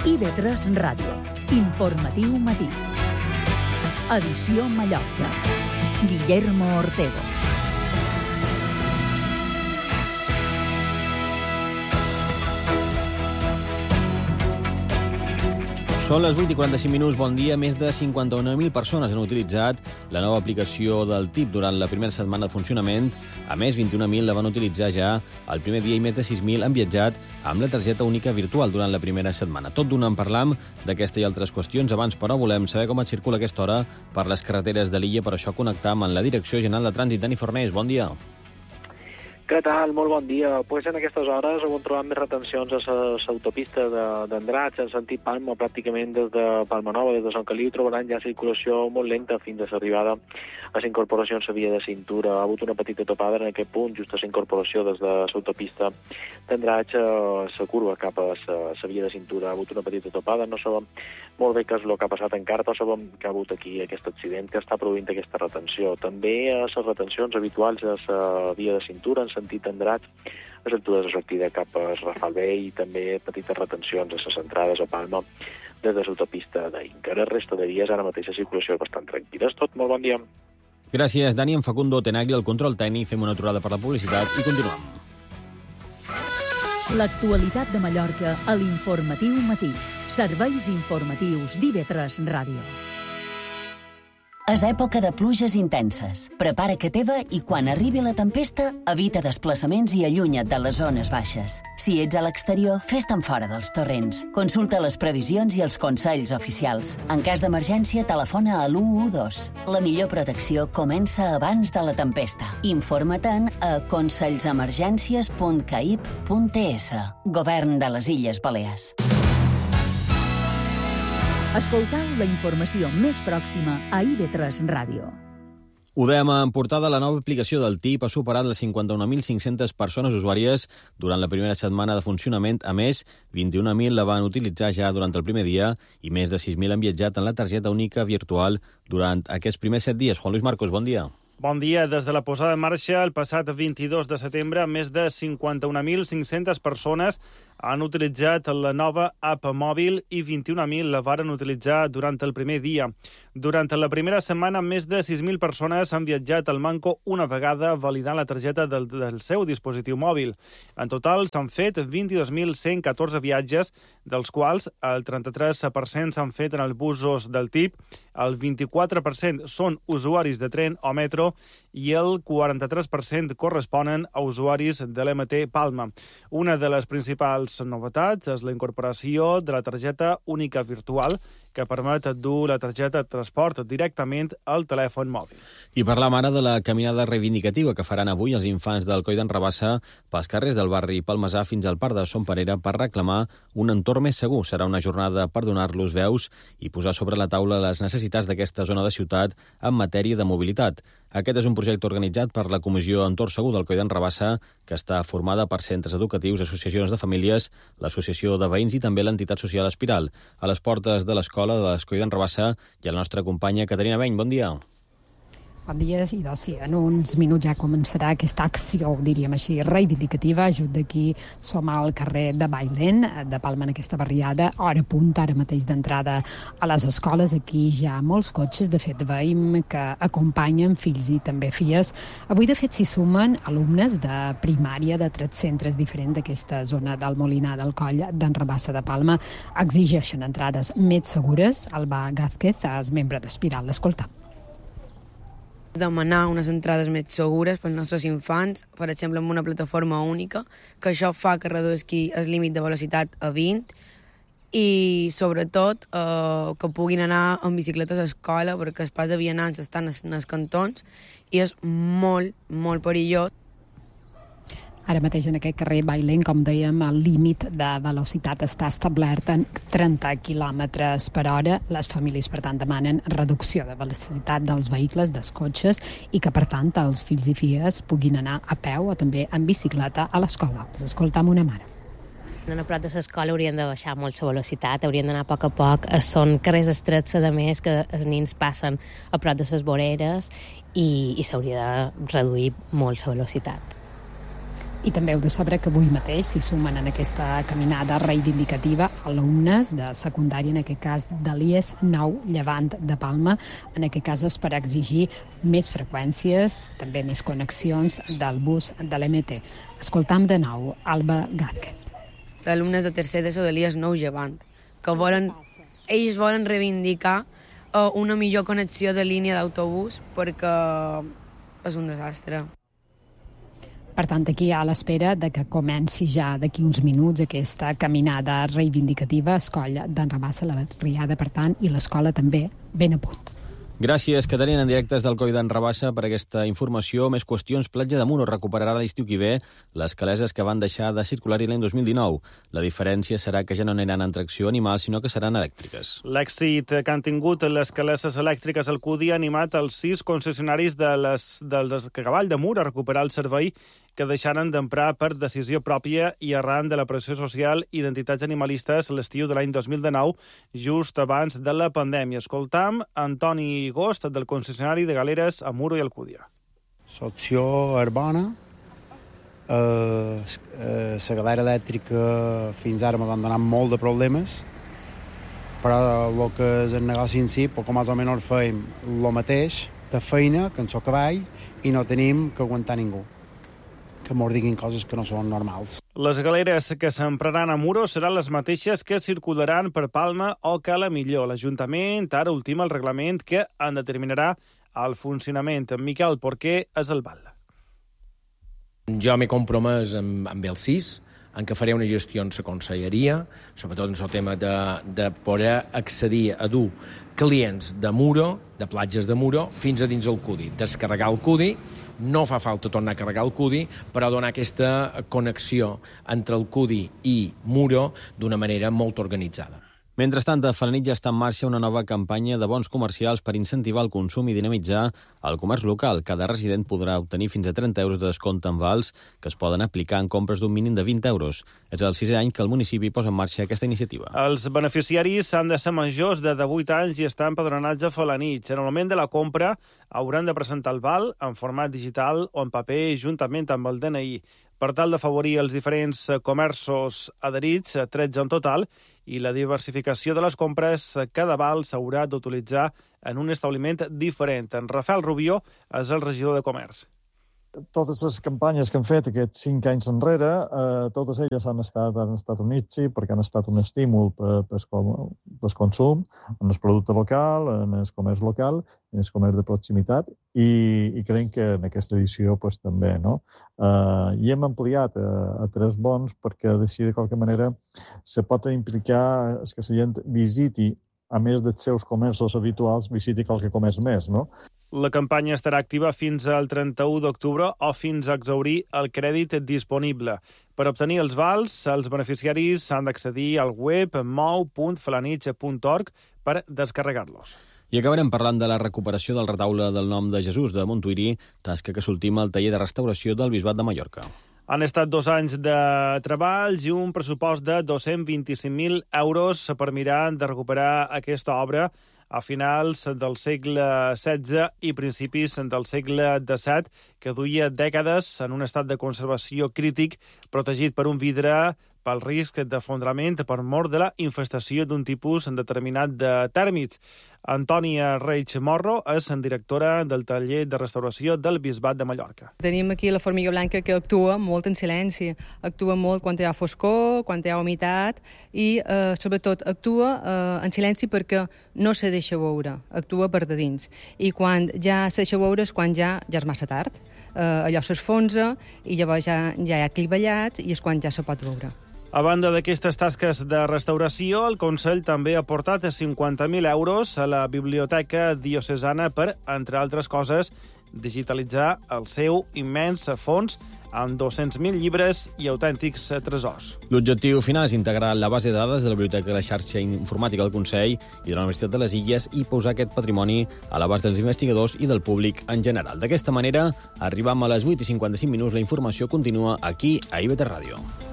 IB3 Ràdio. Informatiu matí. Edició Mallorca. Guillermo Ortego. Són les 8:45. Bon dia. Més de 51.000 persones han utilitzat la nova aplicació del TIP durant la primera setmana de funcionament. A més, 21.000 la van utilitzar ja el primer dia i més de 6.000 han viatjat amb la targeta única virtual durant la primera setmana. Tot d'una en parlam d'aquesta i altres qüestions. Abans, però, volem saber com es circula a aquesta hora per les carreteres de l'illa. Per això connectam amb la Direcció General de Trànsit. Dani Fornés, bon dia. Què tal? Molt bon dia. Pues en aquestes hores heu trobat més retencions a l'autopista d'Andratx, en sentit Palma, pràcticament des de Palma Nova, des de Sant Caliu, trobaran ja circulació molt lenta fins a l'arribada a la incorporació en la via de cintura. Ha hagut una petita topada en aquest punt, just a la incorporació des de l'autopista d'Andratx a la curva cap a la via de cintura. Ha hagut una petita topada, no sabem molt bé què és el que ha passat encara, però sabem que ha hagut aquí aquest accident que està produint aquesta retenció. També a les retencions habituals a la via de cintura, en sentit Andratx, a l'altura de la sortida cap a Rafal B i també petites retencions a les entrades a Palma des de l'autopista d'Inca. La resta de dies, ara mateix la circulació és bastant tranquil·la. És tot, molt bon dia. Gràcies, Dani. En Facundo Tenagli, el control tècnic. Fem una aturada per la publicitat i continuem. L'actualitat de Mallorca a l'Informatiu Matí. Serveis informatius d'IB3 Ràdio. És època de pluges intenses. Prepara que teva i quan arribi la tempesta, evita desplaçaments i allunya't de les zones baixes. Si ets a l'exterior, fes-te'n fora dels torrents. Consulta les previsions i els consells oficials. En cas d'emergència, telefona a l'112. La millor protecció comença abans de la tempesta. Informa-te'n a consellsemergències.caip.es. Govern de les Illes Balears. Escoltau la informació més pròxima a IB3 Ràdio. Ho dèiem en portada, la nova aplicació del TIP ha superat les 51.500 persones usuàries durant la primera setmana de funcionament. A més, 21.000 la van utilitzar ja durant el primer dia i més de 6.000 han viatjat en la targeta única virtual durant aquests primers 7 dies. Juan Luis Marcos, bon dia. Bon dia. Des de la posada en marxa el passat 22 de setembre, més de 51.500 persones han utilitzat la nova app mòbil i 21.000 la varen utilitzar durant el primer dia. Durant la primera setmana, més de 6.000 persones han viatjat al Manco una vegada validant la targeta del seu dispositiu mòbil. En total s'han fet 22.114 viatges, dels quals el 33% s'han fet en els busos del TIP, el 24% són usuaris de tren o metro i el 43% corresponen a usuaris de l'MT Palma. Una de les principals novetats és la incorporació de la targeta única virtual que permet dur la targeta de transport directament al telèfon mòbil. I parlam ara de la caminada reivindicativa que faran avui els infants del Coll d'en Rabassa pels carrers del barri Palmesà fins al Parc de Son Perera per reclamar un entorn més segur. Serà una jornada per donar-los veus i posar sobre la taula les necessitats d'aquesta zona de ciutat en matèria de mobilitat. Aquest és un projecte organitzat per la Comissió Entorn Segur del Coll d'en Rabassa, que està formada per centres educatius, associacions de famílies, l'Associació de Veïns i també l'entitat social Espiral. A les portes de l'escola de l'Escoll d'en Rabassa i a la nostra companya Caterina Beny. Bon dia. Bon dia, i doncs sí, en uns minuts ja començarà aquesta acció, diríem així, reivindicativa. Just d'aquí som al carrer de Bailén, de Palma, en aquesta barriada, hora punt, ara mateix d'entrada a les escoles. Aquí hi ha molts cotxes, de fet veiem que acompanyen fills i també filles. Avui, de fet, s'hi sumen alumnes de primària de 3 centres diferents d'aquesta zona del Molinar del Coll d'en Rabassa de Palma. Exigeixen entrades més segures. Alba Gázquez és membre d'Espiral. L'escolta. Demanar unes entrades més segures pels nostres infants, per exemple, amb una plataforma única, que això fa que redueixi el límit de velocitat a 20 i, sobretot, que puguin anar amb bicicleta a l'escola, perquè els pas de vianants estan en els cantons i és molt, molt perillós. Ara mateix en aquest carrer Bailén, com dèiem, el límit de velocitat està establert en 30 km per hora. Les famílies, per tant, demanen reducció de velocitat dels vehicles, dels cotxes, i que, per tant, els fills i filles puguin anar a peu o també en bicicleta a l'escola. Escoltam una mare. En a prop de l'escola haurien de baixar molt la velocitat, haurien d'anar a poc a poc. Són carrers estrets, a més, que els nins passen a prop de les voreres i s'hauria de reduir molt la velocitat. I també heu de saber que avui mateix s'hi sumen en aquesta caminada reivindicativa alumnes de secundària, en aquest cas de l'IES 9 Llevant de Palma. En aquest cas és per exigir més freqüències, també més connexions del bus de l'MT. Escoltam de nou Alba Gàdquez. Els alumnes de tercer d'ESO de l'IES 9 Llevant, que ells volen reivindicar una millor connexió de línia d'autobús perquè és un desastre. Per tant, aquí a l'espera de que comenci ja d'aquí uns minuts aquesta caminada reivindicativa a Escolla d'en Rabassa, la Riada, per tant, i l'escola també ben a punt. Gràcies, Caterina, en directes del Coi d'en Rabassa, per aquesta informació. Més qüestions. Platja de Muro recuperarà l'estiu que ve les caleses que van deixar de circular-hi l'any 2019. La diferència serà que ja no aniran en tracció animal, sinó que seran elèctriques. L'èxit que han tingut les caleses elèctriques al CUDI ha animat els 6 concessionaris del Cavall de Mur a recuperar el servei que deixaren d'emprar per decisió pròpia i arran de la pressió social i d'entitats animalistes l'estiu de l'any 2019, just abans de la pandèmia. Escoltam Antoni Gost, del concessionari de Galeres a Muro i Alcúdia. L'opció és bona. La galera elèctrica fins ara m'ha donat molt de problemes, però el que és el negoci en si, com més o menys fèiem el mateix de feina que en el cavall i no tenim que aguantar ningú que mos diguin coses que no són normals. Les galeres que s'empraran a Muro seran les mateixes que circularan per Palma o Cala Millor. L'Ajuntament ara ultima el reglament que en determinarà el funcionament. Miquel Porquer és el val. Jo m'he compromès amb el CIS, en què faré una gestió en la conselleria, sobretot en el tema de poder accedir a dur clients de Muro, de platges de Muro, fins a dins el CUDI. Descarregar el CUDI, no fa falta tornar a carregar el CUDI, però donar aquesta connexió entre el CUDI i Muro d'una manera molt organitzada. Mentrestant, a Felanitx ja està en marxa una nova campanya de bons comercials per incentivar el consum i dinamitzar el comerç local. Cada resident podrà obtenir fins a 30 euros de descompte en vals que es poden aplicar en compres d'un mínim de 20 euros. És el 6è any que el municipi posa en marxa aquesta iniciativa. Els beneficiaris han de ser majors de 18 anys i estar empadronats a Felanitx. En el moment de la compra hauran de presentar el val en format digital o en paper juntament amb el DNI. Per tal d'afavorir els diferents comerços adherits, 13 en total, i la diversificació de les compres, cada val s'haurà d'utilitzar en un establiment diferent. En Rafael Rubió és el regidor de Comerç. Totes les campanyes que han fet aquests 5 anys enrere, totes elles han estat un inici perquè han estat un estímul pel consum, en el producte local, en el comerç local, en el comerç de proximitat, i creiem que en aquesta edició també, no? I hem ampliat a 3 bons perquè així de qualque manera se pot implicar que la gent visiti, a més dels seus comerços habituals, visiti qualque comerç més, no? La campanya estarà activa fins al 31 d'octubre o fins a exhaurir el crèdit disponible. Per obtenir els vals, els beneficiaris han d'accedir al web mou.felanitx.org per descarregar-los. I acabarem parlant de la recuperació del retaule del Nom de Jesús de Montuïri, tasca que s'ultima al taller de restauració del Bisbat de Mallorca. Han estat 2 anys de treballs i un pressupost de 225.000 euros per mirar de recuperar aquesta obra a finals del segle XVI i principis del segle XVII, que duia dècades en un estat de conservació crític, protegit per un vidre pel risc d'afondrament per mort de la infestació d'un tipus determinat de tèrmits. Antònia Reig Morro és directora del taller de restauració del Bisbat de Mallorca. Tenim aquí la formiga blanca que actua molt en silenci, actua molt quan hi ha foscor, quan hi ha humitat i sobretot actua en silenci perquè no se deixa veure, actua per de dins. I quan ja se deixa veure és quan ja és massa tard. Allò s'esfonsa i llavors ja hi ha clivellats i és quan ja se pot veure. A banda d'aquestes tasques de restauració, el Consell també ha aportat 50.000 euros a la Biblioteca Diocesana per, entre altres coses, digitalitzar el seu immens fons amb 200.000 llibres i autèntics tresors. L'objectiu final és integrar la base de dades de la Biblioteca de la xarxa informàtica del Consell i de la Universitat de les Illes i posar aquest patrimoni a l'abast dels investigadors i del públic en general. D'aquesta manera, arribam a les 8:55. La informació continua aquí a IBT Ràdio.